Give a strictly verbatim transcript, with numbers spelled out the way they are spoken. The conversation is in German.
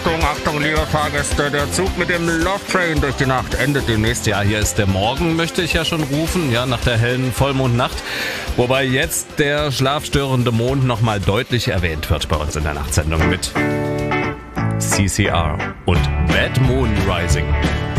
Achtung, Achtung, liebe Fahrgäste, der Zug mit dem Love Train durch die Nacht endet demnächst. Ja, hier ist der Morgen, möchte ich ja schon rufen, ja, nach der hellen Vollmondnacht. Wobei jetzt der schlafstörende Mond nochmal deutlich erwähnt wird bei uns in der Nachtsendung mit C C R und Bad Moon Rising.